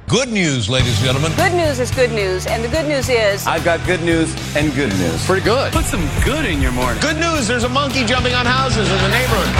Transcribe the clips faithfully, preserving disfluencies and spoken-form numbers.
Good news, ladies and gentlemen. Good news is good news, and the good news is... I've got good news and good news. Pretty good. Put some good in your morning. Good news, there's a monkey jumping on houses in the neighborhood.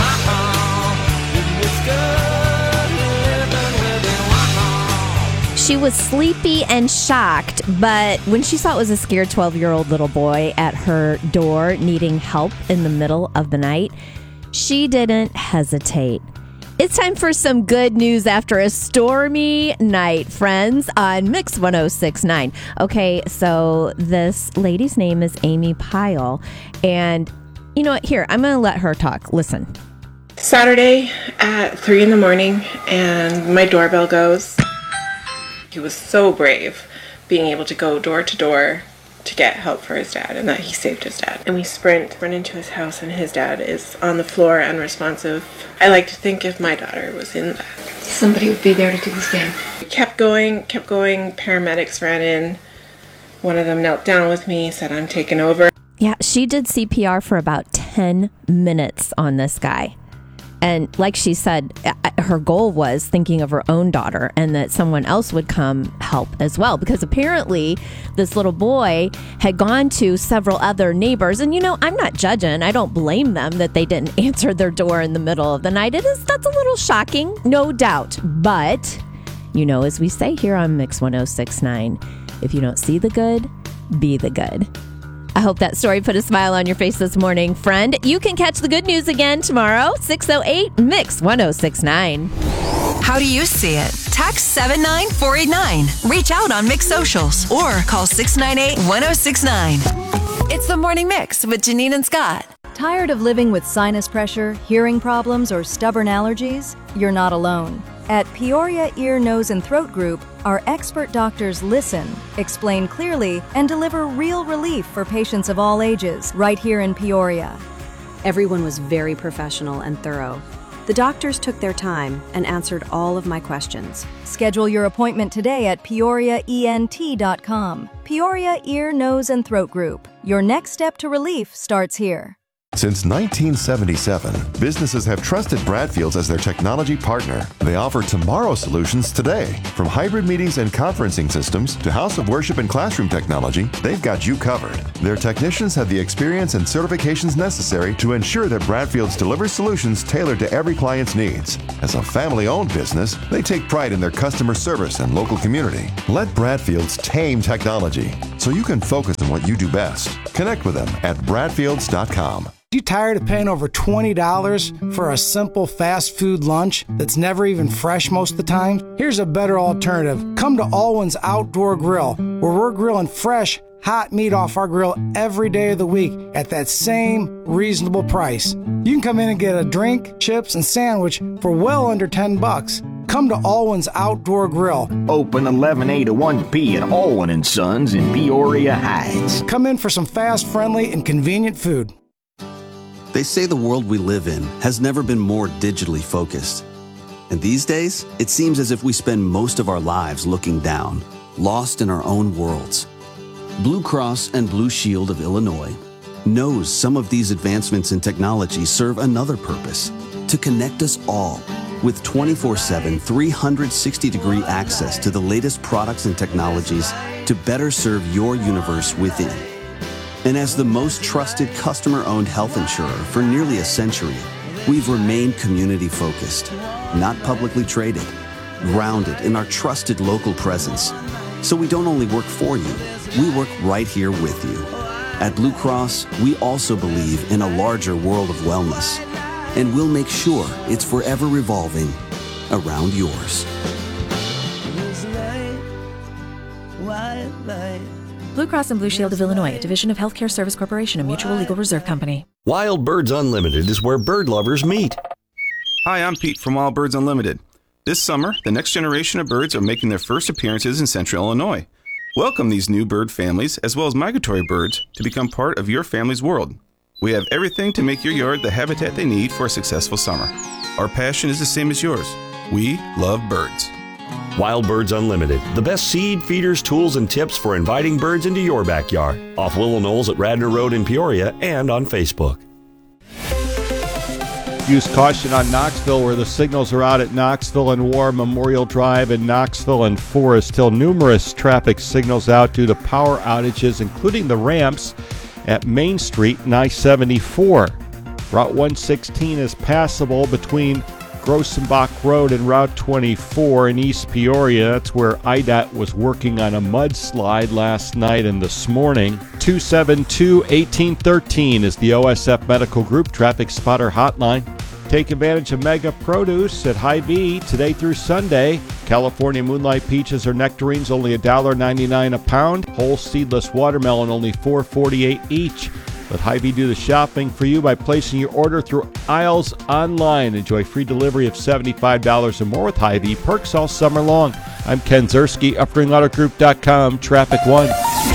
She was sleepy and shocked, but when she saw it was a scared twelve-year-old little boy at her door needing help in the middle of the night, she didn't hesitate. It's time for some good news after a stormy night, friends, on Mix one oh six point nine. Okay, so this lady's name is Amy Pyle, and you know what? Here, I'm going to let her talk. Listen. Saturday at three in the morning, and my doorbell goes. He was so brave being able to go door to door to get help for his dad, and that he saved his dad. And we sprint, run into his house, and his dad is on the floor, unresponsive. I like to think if my daughter was in that, somebody would be there to do the same. We kept going, kept going. Paramedics ran in. One of them knelt down with me, said, "I'm taking over." Yeah, she did C P R for about ten minutes on this guy. And like she said, her goal was thinking of her own daughter and that someone else would come help as well. Because apparently this little boy had gone to several other neighbors. And, you know, I'm not judging. I don't blame them that they didn't answer their door in the middle of the night. It is, that's a little shocking, no doubt. But, you know, as we say here on Mix one oh six point nine, if you don't see the good, be the good. I hope that story put a smile on your face this morning, friend. You can catch the good news again tomorrow, six oh eight Mix one oh six point nine. How do you see it? Text seven nine four eight nine. Reach out on Mix Socials or call six nine eight one oh six nine. It's the Morning Mix with Janine and Scott. Tired of living with sinus pressure, hearing problems, or stubborn allergies? You're not alone. At Peoria Ear, Nose, and Throat Group, our expert doctors listen, explain clearly, and deliver real relief for patients of all ages right here in Peoria. Everyone was very professional and thorough. The doctors took their time and answered all of my questions. Schedule your appointment today at peoria e n t dot com. Peoria Ear, Nose, and Throat Group. Your next step to relief starts here. Since nineteen seventy-seven, businesses have trusted Bradfields as their technology partner. They offer tomorrow solutions today. From hybrid meetings and conferencing systems to house of worship and classroom technology, they've got you covered. Their technicians have the experience and certifications necessary to ensure that Bradfields delivers solutions tailored to every client's needs. As a family-owned business, they take pride in their customer service and local community. Let Bradfields tame technology so you can focus on what you do best. Connect with them at bradfields dot com. You tired of paying over twenty dollars for a simple fast food lunch that's never even fresh most of the time? Here's a better alternative. Come to Alwyn's Outdoor Grill, where we're grilling fresh, hot meat off our grill every day of the week at that same reasonable price. You can come in and get a drink, chips, and sandwich for well under ten bucks. Come to Alwyn's Outdoor Grill. Open eleven A to one P at Alwyn and Sons in Peoria Heights. Come in for some fast, friendly, and convenient food. They say the world we live in has never been more digitally focused. And these days, it seems as if we spend most of our lives looking down, lost in our own worlds. Blue Cross and Blue Shield of Illinois knows some of these advancements in technology serve another purpose, to connect us all with twenty-four seven, three hundred sixty degree access to the latest products and technologies to better serve your universe within. And as the most trusted customer-owned health insurer for nearly a century, we've remained community-focused, not publicly traded, grounded in our trusted local presence. So we don't only work for you, we work right here with you. At Blue Cross, we also believe in a larger world of wellness, and we'll make sure it's forever revolving around yours. Blue Cross and Blue Shield of Illinois, a division of Healthcare Service Corporation, a mutual legal reserve company. Wild Birds Unlimited is where bird lovers meet. Hi, I'm Pete from Wild Birds Unlimited. This summer, the next generation of birds are making their first appearances in Central Illinois. Welcome these new bird families, as well as migratory birds, to become part of your family's world. We have everything to make your yard the habitat they need for a successful summer. Our passion is the same as yours. We love birds. Wild Birds Unlimited, the best seed, feeders, tools, and tips for inviting birds into your backyard. Off Willow Knolls at Radnor Road in Peoria and on Facebook. Use caution on Knoxville, where the signals are out at Knoxville and War Memorial Drive and Knoxville and Forest. Still numerous traffic signals out due to power outages, including the ramps at Main Street and I seventy-four. Route one sixteen is passable between Grossenbach Road and Route twenty-four in East Peoria. That's where I D O T was working on a mudslide last night and this morning. two seven two, one eight one three is the O S F Medical Group Traffic Spotter Hotline. Take advantage of Mega Produce at Hy-Vee today through Sunday. California Moonlight Peaches or Nectarines only one dollar ninety-nine a pound. Whole seedless watermelon only four forty-eight each. Let Hy-Vee do the shopping for you by placing your order through Aisles Online. Enjoy free delivery of seventy-five dollars or more with Hy-Vee. Perks all summer long. I'm Ken Zerski, upper ring auto group dot com, Traffic One.